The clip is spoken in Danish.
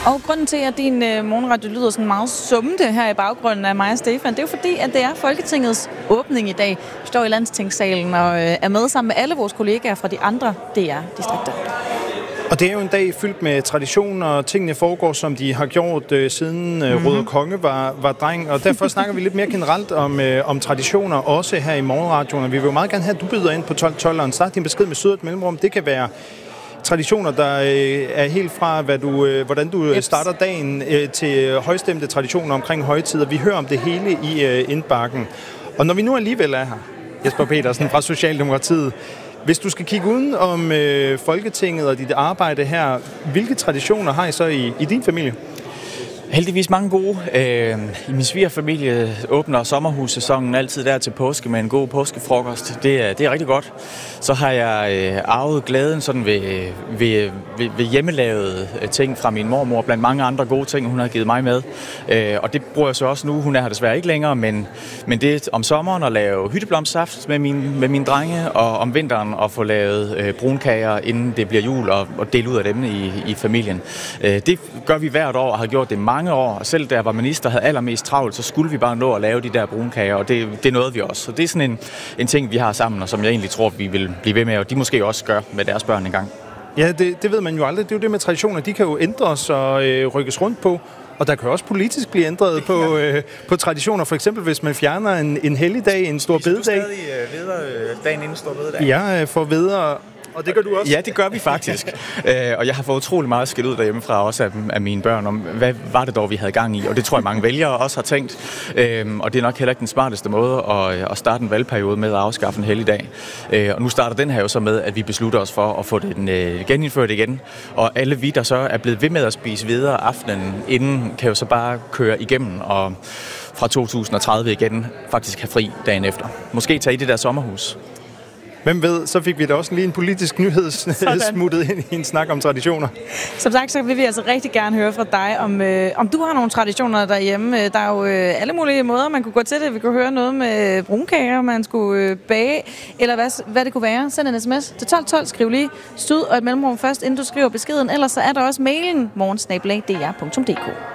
Og grunden til, at din morgenradio lyder sådan meget summende her i baggrunden af mig og Stefan, det er jo fordi, at det er Folketingets åbning i dag. Vi står i Landstingssalen og er med sammen med alle vores kollegaer fra de andre DR-distrikter. Og det er jo en dag fyldt med traditioner, og tingene foregår, som de har gjort siden Røde Konge var dreng. Og derfor snakker vi lidt mere generelt om traditioner, også her i morgenradioen. Og vi vil jo meget gerne have, at du byder ind på 1212 og start din besked med sødt mellemrum. Det kan være traditioner, der er helt fra, hvordan du starter dagen, til højstemte traditioner omkring højtider. Vi hører om det hele i indbakken. Og når vi nu alligevel er her, Jesper Petersen fra Socialdemokratiet, hvis du skal kigge uden om Folketinget og dit arbejde her, hvilke traditioner har I så i din familie? Heldigvis mange gode. I min svigerfamilie åbner sommerhussæsonen altid der til påske med en god påskefrokost. Det er rigtig godt. Så har jeg arvet glæden sådan ved hjemmelavede ting fra min mormor, blandt mange andre gode ting, hun har givet mig med. Og det bruger jeg så også nu. Hun er her desværre ikke længere, men det om sommeren at lave hytteblomstsaft med mine drenge, og om vinteren at få lavet brunkager, inden det bliver jul, og dele ud af dem i familien. Det gør vi hvert år og har gjort det mange år. Selv da jeg var minister, havde allermest travlt, så skulle vi bare nå at lave de der brunkager, og det nåede vi også. Så det er sådan en ting, vi har sammen, og som jeg egentlig tror, vi vil blive ved med, og de måske også gør med deres børn engang. Ja, det ved man jo aldrig. Det er jo det med traditioner. De kan jo ændres og rykkes rundt på. Og der kan også politisk blive ændret på traditioner. For eksempel, hvis man fjerner en helligdag, en stor bededag. Spiser du stadig veder dagen inden stor bededag? Ja, for veder. Og det gør du også? Ja, det gør vi faktisk. Og jeg har fået utrolig meget skidt ud derhjemmefra, også af mine børn, om hvad var det dog, vi havde gang i. Og det tror jeg, mange vælgere også har tænkt. Og det er nok heller ikke den smarteste måde at starte en valgperiode med at afskaffe en helligdag. Og nu starter den her jo så med, at vi beslutter os for at få den genindført igen. Og alle vi, der så er blevet ved med at spise videre aftenen inden, kan jo så bare køre igennem og fra 2030 igen faktisk have fri dagen efter. Måske tage i det der sommerhus. Hvem ved, så fik vi da også lige en politisk nyhed smuttet ind i en snak om traditioner. Som sagt, så vil vi altså rigtig gerne høre fra dig, om du har nogle traditioner derhjemme. Der er jo alle mulige måder, man kunne gå til det. Vi kunne høre noget med brunkager, man skulle bage, eller hvad det kunne være. Send en sms til 1212, skriv lige syd og et mellemrum først, inden du skriver beskeden. Ellers så er der også mailen morgen@dr.dk.